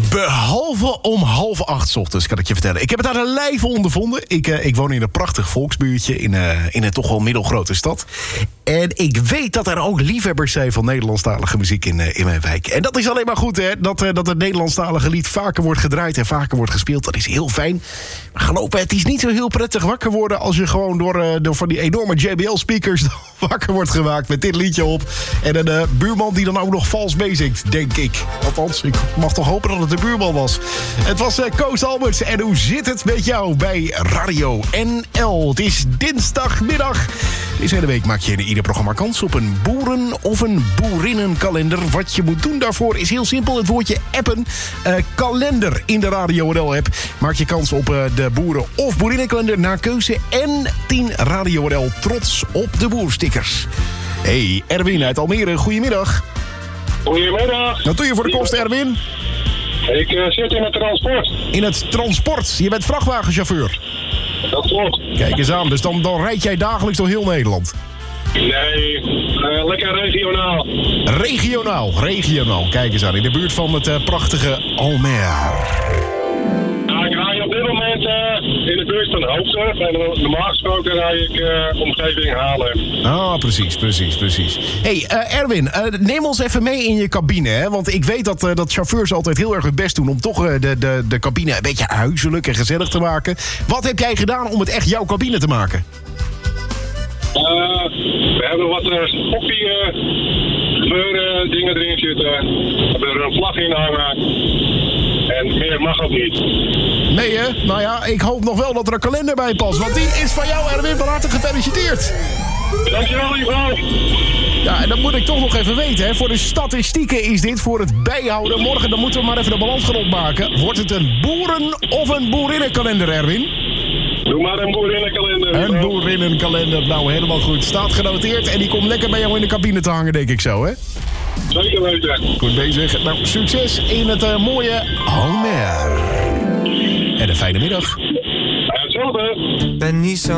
Behalve om 7:30 ochtends, kan ik je vertellen. Ik heb het aan de lijve ondervonden. Ik woon in een prachtig volksbuurtje in een toch wel middelgrote stad. En ik weet dat er ook liefhebbers zijn van Nederlandstalige muziek in mijn wijk. En dat is alleen maar goed, hè. Dat het Nederlandstalige lied vaker wordt gedraaid en vaker wordt gespeeld. Dat is heel fijn. Maar geloof me, het is niet zo heel prettig wakker worden als je gewoon door van die enorme JBL-speakers wakker wordt gemaakt met dit liedje op. En een buurman die dan ook nog vals meezingt, denk ik. Althans, ik mag toch hopen dat het de buurman was. Het was Koos Alberts. En hoe zit het met jou bij Radio NL? Het is dinsdagmiddag. Deze hele week maak je in ieder programma kans op een boeren- of een boerinnenkalender. Wat je moet doen daarvoor is heel simpel. Het woordje appen. Kalender in de Radio NL-app. Maak je kans op de boeren- of boerinnenkalender naar keuze. En 10 Radio NL trots op de boerstickers. Hey, Erwin uit Almere. Goedemiddag. Goedemiddag. Wat doe je voor de kost, Erwin? Ik zit in het transport. In het transport. Je bent vrachtwagenchauffeur. Dat klopt. Kijk eens aan, dus dan rijd jij dagelijks door heel Nederland. Nee, lekker regionaal. Regionaal. Kijk eens aan, in de buurt van het prachtige Almere. Nou, ik rij op dit moment in de buurt van Hoofddorp. En normaal gesproken rij ik omgeving Haarlem. Ah, precies. Hey, Erwin, neem ons even mee in je cabine, hè? Want ik weet dat chauffeurs altijd heel erg hun best doen om toch de cabine een beetje huiselijk en gezellig te maken. Wat heb jij gedaan om het echt jouw cabine te maken? We hebben wat koffie gebeuren dingen erin zitten. We hebben er een vlag in hangen. En meer mag ook niet. Nee, hè? Nou ja, ik hoop nog wel dat er een kalender bij past. Want die is van jou, Erwin, van harte gefeliciteerd. Dankjewel, Ivo. Ja, en dat moet ik toch nog even weten, hè. Voor de statistieken is dit, voor het bijhouden. Morgen, dan moeten we maar even de balans gaan opmaken. Wordt het een boeren- of een boerinnenkalender, Erwin? Doe maar een boerinnenkalender. Een boerinnenkalender, nou helemaal goed. Staat genoteerd en die komt lekker bij jou in de cabine te hangen, denk ik zo, hè? Zeker weten. Goed bezig. Nou, succes in het mooie Almere. En een fijne middag. Hetzelfde. Ben niet zo